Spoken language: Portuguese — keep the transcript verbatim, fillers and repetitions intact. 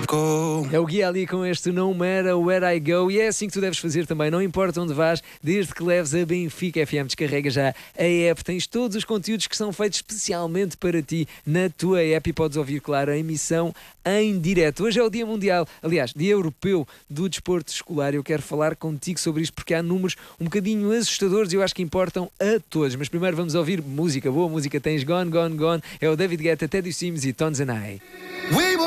go. É o Guia ali com este No Matter Where I Go, e é assim que tu deves fazer também, não importa onde vás, desde que leves a Benfica F M. Descarrega já a app, tens todos os conteúdos que são feitos especialmente para ti na tua app e podes ouvir, claro, a emissão em direto. Hoje é o Dia Mundial, aliás, Dia Europeu do Desporto Escolar, e eu quero falar contigo sobre isto porque há números um bocadinho assustadores e eu acho que importam a todos. Mas primeiro vamos ouvir música, boa música, tens Gone, Gone, Gone, é o David Guetta, Teddy Sims e Tones and I. We were